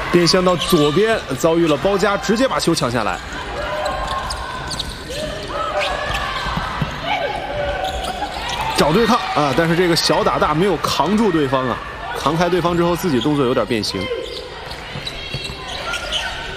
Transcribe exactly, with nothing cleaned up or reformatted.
变向到左边，遭遇了包夹，直接把球抢下来。找对抗啊，但是这个小打大没有扛住对方啊，扛开对方之后，自己动作有点变形。